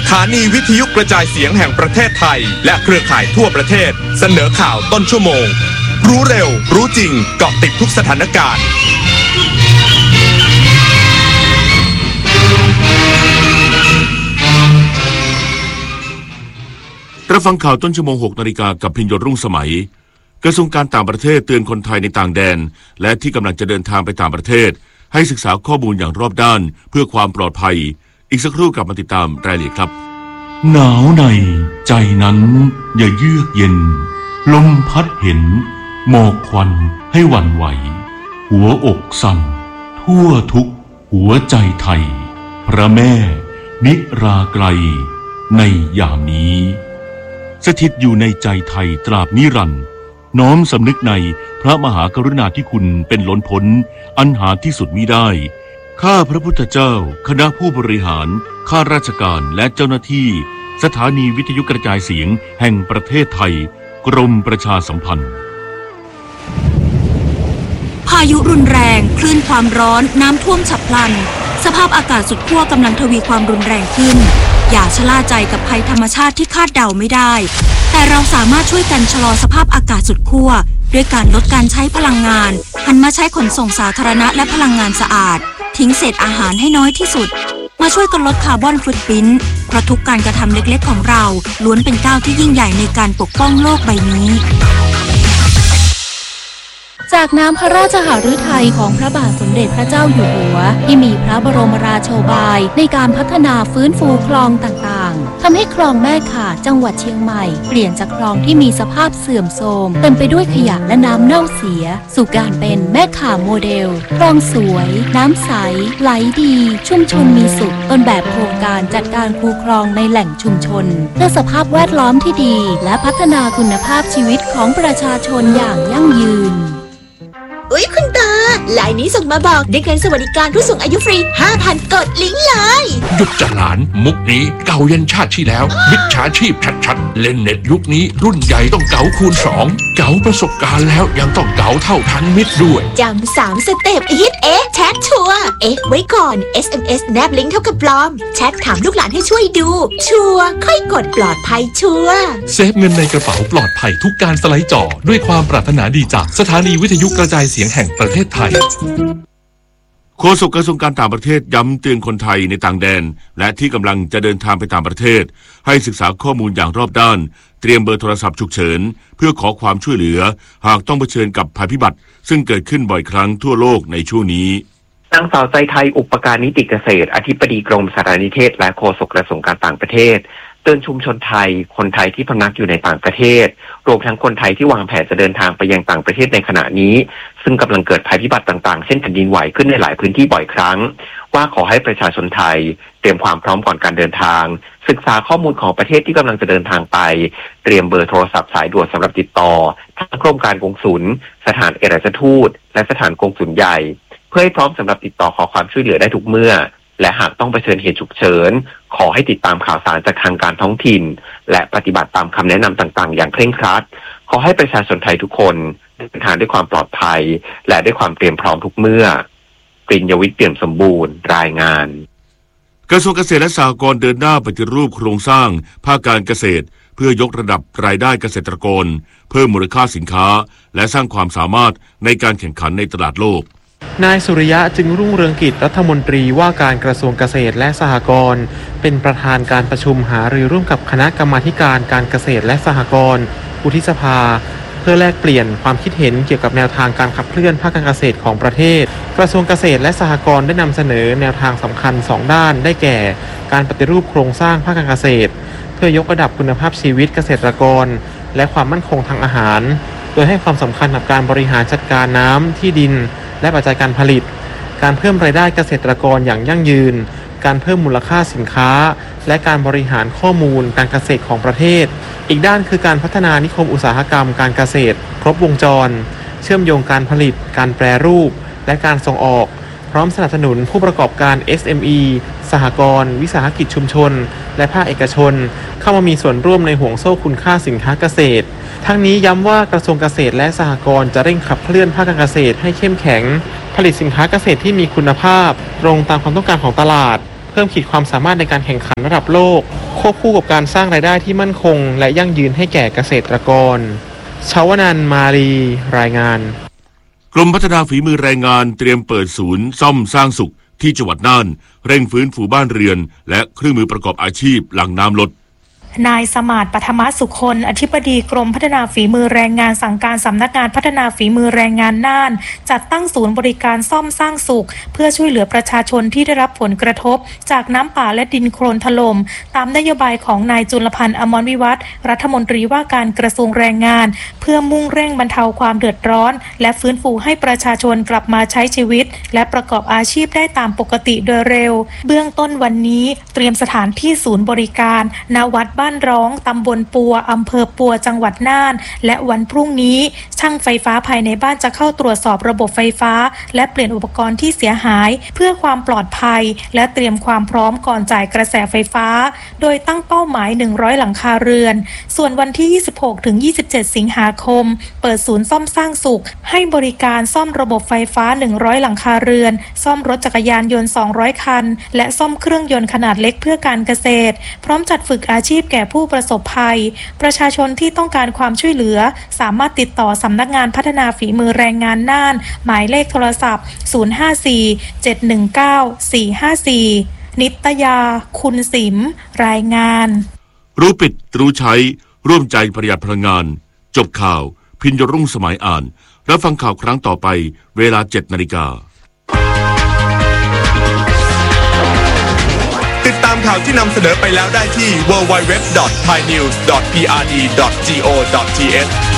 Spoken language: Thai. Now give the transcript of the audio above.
ถานีวิทยุกระจายเสียงแห่งประเทศไทยและเครือข่ายทั่วประเทศเสนอข่าวต้นชั่วโมงรู้เร็วรู้จริงเกาะติดทุกสถานการณ์รับฟังข่าวต้นชั่วโมง 6 นาฬิกากับพิญญรุ่งสมัยกระทรวงการต่างประเทศเตือนคนไทยในต่างแดนและที่กำลังจะเดินทางไปต่างประเทศให้ศึกษาข้อมูลอย่างรอบด้านเพื่อความปลอดภัยอีกสักครู่กลับมาติดตามรายละเอียดครับหนาวในใจนั้นอย่าเยือกเย็นลมพัดเห็นหมอกควันให้หวั่นไหวหัวอกสั่นทั่วทุกหัวใจไทยพระแม่นิราไกลในยามนี้สถิตอยู่ในใจไทยตราบนิรันดร์น้อมสำนึกในพระมหากรุณาธิคุณเป็นล้นพ้นอันหาที่สุดมิได้ข้าพระพุทธเจ้าคณะผู้บริหารข้าราชการและเจ้าหน้าที่สถานีวิทยุกระจายเสียงแห่งประเทศไทยกรมประชาสัมพันธ์พายุรุนแรงคลื่นความร้อนน้ำท่วมฉับพลันสภาพอากาศสุดขั้วกำลังทวีความรุนแรงขึ้นอย่าชะล่าใจกับภัยธรรมชาติที่คาดเดาไม่ได้แต่เราสามารถช่วยกันชะลอสภาพอากาศสุดขั้วด้วยการลดการใช้พลังงานหันมาใช้ขนส่งสาธารณะและพลังงานสะอาดทิ้งเศษอาหารให้น้อยที่สุดมาช่วยกันลดคาร์บอนฟุตพริ้นท์เพราะทุกการกระทำเล็กๆของเราล้วนเป็นก้าวที่ยิ่งใหญ่ในการปกป้องโลกใบนี้จากน้ำพระราชหฤทัยของพระบาทสมเด็จพระเจ้าอยู่หัวที่มีพระบรมราโชบายในการพัฒนาฟื้นฟูคลองต่างๆทำให้คลองแม่ข่าจังหวัดเชียงใหม่เปลี่ยนจากคลองที่มีสภาพเสื่อมโทรมเต็มไปด้วยขยะและน้ำเน่าเสียสู่การเป็นแม่ข่าโมเดลคลองสวยน้ำใสไหลดีชุมชนมีสุขต้นแบบโครงการจัดการคูคลองในแหล่งชุมชนเพื่อสภาพแวดล้อมที่ดีและพัฒนาคุณภาพชีวิตของประชาชนอย่างยั่งยืนอุ๊ยคุณตาไลน์นี้ส่งมาบอกได้เงินสวัสดิการผู้สูงอายุฟรี 5,000 กดลิงก์เลยหยุดจะหลานมุกนี้เก่ายันชาติที่แล้วมิจฉาชีพชัดๆเล่นเน็ตยุคนี้รุ่นใหญ่ต้องเก๋าคูณ2เก๋าประสบการณ์แล้วยังต้องเก๋าเท่าทันมิตรด้วยจำ3 สเต็ปฮิตแชทชัวร์ไว้ก่อน SMS แนบลิงก์เท่ากับปลอมแชทถามลูกหลานให้ช่วยดูชัวร์ค่อยกดปลอดภัยชัวร์เซฟเงินในกระเป๋าปลอดภัยทุกการสไลด์จอด้วยความปรารถนาดีจากสถานีวิทยุกระจายเสียงแห่งประเทศไทยโฆษกกระทรวงการต่างประเทศย้ำเตือนคนไทยในต่างแดนและที่กำลังจะเดินทางไปต่างประเทศให้ศึกษาข้อมูลอย่างรอบด้านเตรียมเบอร์โทรศัพท์ฉุกเฉินเพื่อขอความช่วยเหลือหากต้องเผชิญกับภัยพิบัติซึ่งเกิดขึ้นบ่อยครั้งทั่วโลกในช่วงนี้นางสาวใจไทยอุปการนิติเกษตรอธิบดีกรมสารนิเทศและโฆษกกระทรวงการต่างประเทศเตือนชุมชนไทยคนไทยที่พำนักอยู่ในต่างประเทศรวมทั้งคนไทยที่วางแผนจะเดินทางไปยังต่างประเทศในขณะนี้ซึ่งกำลังเกิดภัยพิบัติต่างๆเช่นแผ่นดินไหวขึ้นในหลายพื้นที่บ่อยครั้งว่าขอให้ประชาชนไทยเตรียมความพร้อมก่อนการเดินทางศึกษาข้อมูลของประเทศที่กำลังจะเดินทางไปเตรียมเบอร์โทรศัพท์สายด่วนสำหรับติดต่อทั้งกรมการกงสุลสถานเอกอัครราชทูตและสถานกงสุลใหญ่เพื่อให้พร้อมสำหรับติดต่อขอความช่วยเหลือได้ทุกเมื่อและหากต้องเผชิญเหตุฉุกเฉินขอให้ติดตามข่าวสารจากทางการท้องถิ่นและปฏิบัติตามคำแนะนำต่างๆอย่างเคร่งครัดขอให้ประชาชนไทยทุกคนเดินทางด้วยความปลอดภัยและด้วยความเตรียมพร้อมทุกเมื่อปริญญวิทย์เปี่ยมสมบูรณ์รายงานกระทรวงเกษตรและสหกรณ์เดินหน้าปฏิรูปโครงสร้างภาคการเกษตรเพื่อยกระดับรายได้เกษตรกรเพิ่มมูลค่าสินค้าและสร้างความสามารถในการแข่งขันในตลาดโลกนายสุริยะจึงรุ่งเรืองกิจรัฐมนตรีว่าการกระทรวงเกษตรและสหกรณ์เป็นประธานการประชุมหารือร่วมกับคณะกรรมาธิการการเกษตรและสหกรณ์วุฒิสภาเพื่อแลกเปลี่ยนความคิดเห็นเกี่ยวกับแนวทางการขับเคลื่อนภาคการเกษตรของประเทศกระทรวงเกษตรและสหกรณ์ได้นำเสนอแนวทางสำคัญ2ด้านได้แก่การปฏิรูปโครงสร้างภาคการเกษตรเพื่อยกระดับคุณภาพชีวิตเกษตรกรและความมั่นคงทางอาหารโดยให้ความสำคัญกับการบริหารจัดการน้ำที่ดินและปัจจัยการผลิตการเพิ่มรายได้เกษตรกรอย่างยั่งยืนการเพิ่มมูลค่าสินค้าและการบริหารข้อมูลการเกษตรของประเทศอีกด้านคือการพัฒนานิคมอุตสาหกรรมการเกษตรครบวงจรเชื่อมโยงการผลิตการแปรรูปและการส่งออกพร้อมสนับสนุนผู้ประกอบการ SME สหกรณ์วิสาหกิจชุมชนและภาคเอกชนเข้ามามีส่วนร่วมในห่วงโซ่คุณค่าสินค้าเกษตรทั้งนี้ย้ำว่ากระทรวงเกษตรและสหกรณ์จะเร่งขับเคลื่อนภาคการเกษตรให้เข้มแข็งผลิตสินค้าเกษตรที่มีคุณภาพตรงตามความต้องการของตลาดเพิ่มขีดความสามารถในการแข่งขันระดับโลกควบคู่กับการสร้างรายได้ที่มั่นคงและยั่งยืนให้แก่เกษตรกรชาวนันท์ มาลีรายงานกรมพัฒนาฝีมือแรงงานเตรียมเปิดศูนย์ซ่อมสร้างสุขที่จังหวัดน่านเร่งฟื้นฟูบ้านเรือนและเครื่องมือประกอบอาชีพหลังน้ำลดนายสมาร์ท ปฐมสุคนอธิบดีกรมพัฒนาฝีมือแรงงานสั่งการสำนักงานพัฒนาฝีมือแรงงานน่านจัดตั้งศูนย์บริการซ่อมสร้างสุขเพื่อช่วยเหลือประชาชนที่ได้รับผลกระทบจากน้ำป่าและดินโคลนถล่มตามนโยบายของนายจุลพันธ์ อมรวิวัฒน์รัฐมนตรีว่าการกระทรวงแรงงานเพื่อมุ่งเร่งบรรเทาความเดือดร้อนและฟื้นฟูให้ประชาชนกลับมาใช้ชีวิตและประกอบอาชีพได้ตามปกติโดยเร็วเบื้องต้นวันนี้เตรียมสถานที่ศูนย์บริการณวัดบ้านร้องตำบลปัวอำเภอปัวจังหวัดน่านและวันพรุ่งนี้ช่างไฟฟ้าภายในบ้านจะเข้าตรวจสอบระบบไฟฟ้าและเปลี่ยนอุปกรณ์ที่เสียหายเพื่อความปลอดภัยและเตรียมความพร้อมก่อนจ่ายกระแสไฟฟ้าโดยตั้งเป้าหมาย100หลังคาเรือนส่วนวันที่26ถึง27สิงหาคมเปิดศูนย์ซ่อมสร้างสุขให้บริการซ่อมระบบไฟฟ้า100หลังคาเรือนซ่อมรถจักรยานยนต์200คันและซ่อมเครื่องยนต์ขนาดเล็กเพื่อการเกษตรพร้อมจัดฝึกอาชีพแก่ผู้ประสบภัยประชาชนที่ต้องการความช่วยเหลือสามารถติดต่อสำนักงานพัฒนาฝีมือแรงงานน่านหมายเลขโทรศัพท์054-719-454นิตยาคุณสิมรายงานรู้ปิดรู้ใช้ร่วมใจประหยัดพลังงานจบข่าวพิญญรุ่งสมัยอ่านรับฟังข่าวครั้งต่อไปเวลา 7:00 น. ติดตามข่าวที่นำเสนอไปแล้วได้ที่ www.thainews.prd.go.th